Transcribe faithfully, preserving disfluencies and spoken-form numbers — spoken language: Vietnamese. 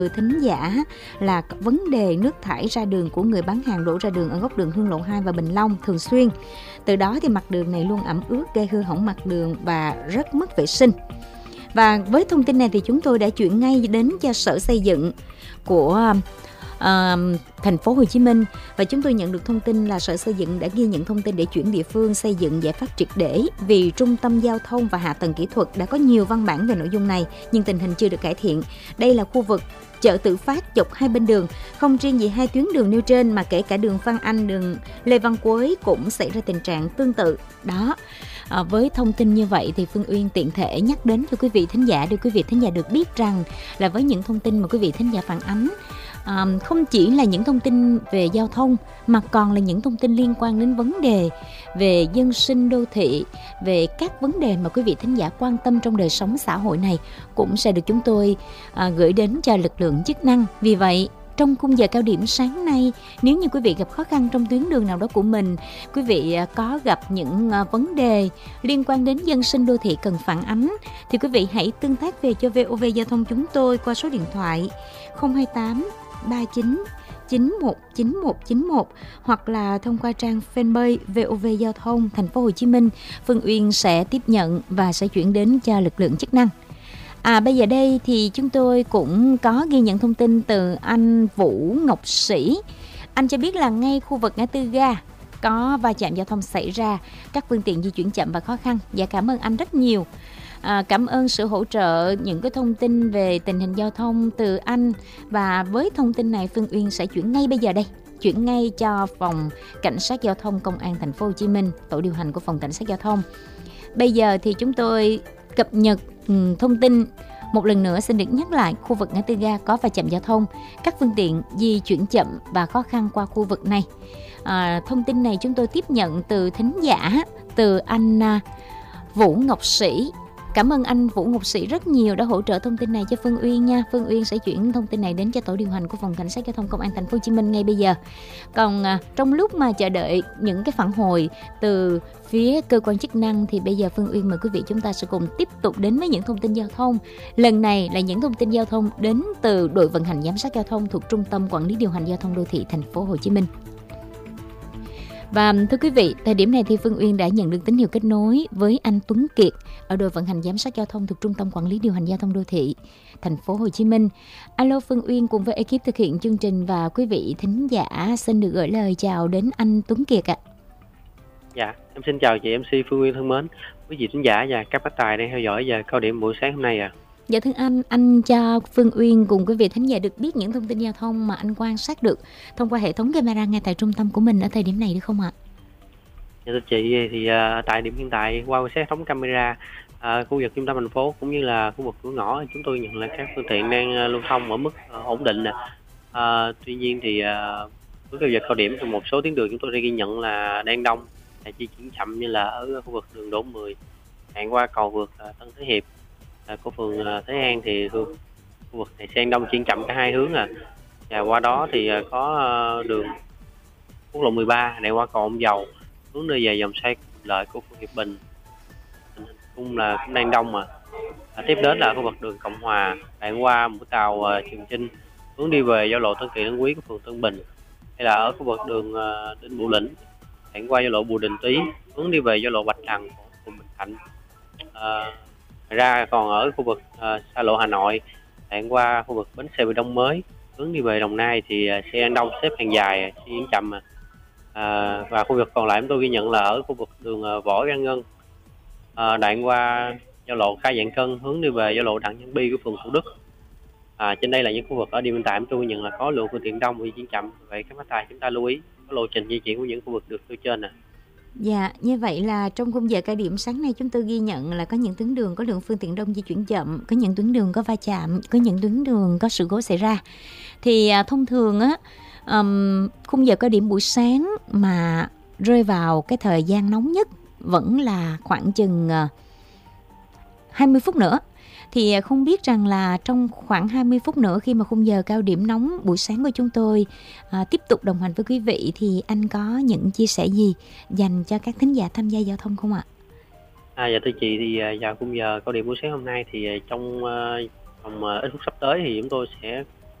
từ thính giả là vấn đề nước thải ra đường của người bán hàng đổ ra đường ở góc đường Hương Lộ hai và Bình Long thường xuyên. Từ đó thì mặt đường này luôn ẩm ướt, gây hư hỏng mặt đường và rất mất vệ sinh. Và với thông tin này thì chúng tôi đã chuyển ngay đến cho Sở Xây dựng của uh, thành phố Hồ Chí Minh, và chúng tôi nhận được thông tin là Sở Xây dựng đã ghi nhận thông tin để chuyển địa phương xây dựng giải pháp triệt để, vì Trung tâm Giao thông và Hạ tầng Kỹ thuật đã có nhiều văn bản về nội dung này nhưng tình hình chưa được cải thiện. Đây là khu vực chợ tự phát dọc hai bên đường, không riêng gì hai tuyến đường nêu trên mà kể cả đường Phan Anh, đường Lê Văn Quế cũng xảy ra tình trạng tương tự đó. À, với thông tin như vậy thì Phương Uyên tiện thể nhắc đến cho quý vị thính giả để quý vị thính giả được biết rằng là với những thông tin mà quý vị thính giả phản ánh, à, không chỉ là những thông tin về giao thông mà còn là những thông tin liên quan đến vấn đề về dân sinh đô thị, về các vấn đề mà quý vị thính giả quan tâm trong đời sống xã hội này cũng sẽ được chúng tôi à, gửi đến cho lực lượng chức năng. Vì vậy trong khung giờ cao điểm sáng nay, nếu như quý vị gặp khó khăn trong tuyến đường nào đó của mình, quý vị có gặp những vấn đề liên quan đến dân sinh đô thị cần phản ánh, thì quý vị hãy tương tác về cho vê o vê Giao thông chúng tôi qua số điện thoại không hai tám ba chín chín một chín một chín một hoặc là thông qua trang fanpage vê o vê Giao thông Thành phố Hồ Chí Minh. Phương Uyên sẽ tiếp nhận và sẽ chuyển đến cho lực lượng chức năng. À, bây giờ đây thì chúng tôi cũng có ghi nhận thông tin từ anh Vũ Ngọc Sĩ. Anh cho biết là ngay khu vực ngã tư ga có va chạm giao thông xảy ra, các phương tiện di chuyển chậm và khó khăn. Dạ, cảm ơn anh rất nhiều. À, cảm ơn sự hỗ trợ những cái thông tin về tình hình giao thông từ anh. Và với thông tin này Phương Uyên sẽ chuyển ngay bây giờ đây, chuyển ngay cho phòng cảnh sát giao thông công an Thành phố Hồ Chí Minh, tổ điều hành của phòng cảnh sát giao thông. Bây giờ thì chúng tôi cập nhật um, thông tin một lần nữa. Xin được nhắc lại, khu vực ngã tư ga có va chạm giao thông, các phương tiện di chuyển chậm và khó khăn qua khu vực này. À, thông tin này chúng tôi tiếp nhận từ thính giả, từ anh uh, Vũ Ngọc Sĩ. Cảm ơn anh Vũ Ngọc Sĩ rất nhiều đã hỗ trợ thông tin này cho Phương Uyên nha. Phương Uyên sẽ chuyển thông tin này đến cho tổ điều hành của phòng cảnh sát giao thông công an Thành phố Hồ Chí Minh ngay bây giờ. Còn à, trong lúc mà chờ đợi những cái phản hồi từ phía cơ quan chức năng thì bây giờ Phương Uyên mời quý vị chúng ta sẽ cùng tiếp tục đến với những thông tin giao thông. Lần này là những thông tin giao thông đến từ đội vận hành giám sát giao thông thuộc Trung tâm Quản lý điều hành giao thông đô thị Thành phố Hồ Chí Minh. Và thưa quý vị, thời điểm này thì Phương Uyên đã nhận được tín hiệu kết nối với anh Tuấn Kiệt ở đội vận hành giám sát giao thông thuộc Trung tâm Quản lý điều hành giao thông đô thị Thành phố Hồ Chí Minh. Alo Phương Uyên cùng với ekip thực hiện chương trình và quý vị thính giả xin được gửi lời chào đến anh Tuấn Kiệt ạ. Dạ, em xin chào chị em xê Phương Uyên thân mến, quý vị thính giả và các bác tài đang theo dõi giờ cao điểm buổi sáng hôm nay ạ. À. Dạ thưa anh, anh cho Phương Uyên cùng quý vị thính giả được biết những thông tin giao thông mà anh quan sát được thông qua hệ thống camera ngay tại trung tâm của mình ở thời điểm này được không ạ? Dạ thưa chị, thì uh, tại điểm hiện tại qua hệ thống camera uh, khu vực trung tâm thành phố cũng như là khu vực cửa ngõ, chúng tôi nhận là các phương tiện đang uh, lưu thông ở mức uh, ổn định. Uh, tuy nhiên thì uh, với giờ cao điểm thì một số tuyến đường chúng tôi đã ghi nhận là đang đông, là di chuyển chậm, như là ở khu vực đường Đỗ mười, đoạn qua cầu vượt uh, Tân Thế Hiệp À, của phường uh, Thế An thì khu, khu vực này xe đông chuyển chậm cả hai hướng à. Và qua đó thì uh, có uh, đường quốc lộ mười ba đoạn qua cầu Ông Dầu hướng nơi về dòng xoay lợi của phường Hiệp Bình cũng là cũng đang đông mà. À, tiếp đến là khu vực đường Cộng Hòa đoạn qua mũi tàu uh, Trường Chinh hướng đi về giao lộ Tân Kỳ Tân Quý của phường Tân Bình, hay là ở khu vực đường uh, Đinh Bộ Lĩnh đoạn qua giao lộ Bùi Đình Tý hướng đi về giao lộ Bạch Đằng của phường Bình Thạnh. Uh, ra còn ở khu vực uh, xa lộ Hà Nội đoạn qua khu vực bến xe Miền Đông mới hướng đi về Đồng Nai thì uh, xe đông xếp hàng dài, xe chuyển chậm. Uh, và khu vực còn lại chúng tôi ghi nhận là ở khu vực đường uh, Võ Văn Ngân uh, đoạn qua giao lộ Khai Vạn Cân hướng đi về giao lộ Đặng Văn Bi của phường Thủ Đức. À, trên đây là những khu vực ở điểm hiện tại chúng tôi ghi nhận là có lượng phương tiện đông và di chuyển chậm. Vậy các bác tài chúng ta lưu ý có lộ trình di chuyển của những khu vực được nêu trên nè. Dạ, như vậy là trong khung giờ cao điểm sáng nay chúng tôi ghi nhận là có những tuyến đường có lượng phương tiện đông di chuyển chậm, có những tuyến đường có va chạm, có những tuyến đường có sự cố xảy ra. Thì à, thông thường á, um, khung giờ cao điểm buổi sáng mà rơi vào cái thời gian nóng nhất vẫn là khoảng chừng uh, hai mươi phút nữa. Thì không biết rằng là trong khoảng hai mươi phút nữa khi mà khung giờ cao điểm nóng buổi sáng của chúng tôi à, tiếp tục đồng hành với quý vị thì anh có những chia sẻ gì dành cho các thính giả tham gia giao thông không ạ? À, dạ thưa chị, thì vào khung giờ cao điểm buổi sáng hôm nay thì trong uh, vòng uh, ít phút sắp tới thì chúng tôi sẽ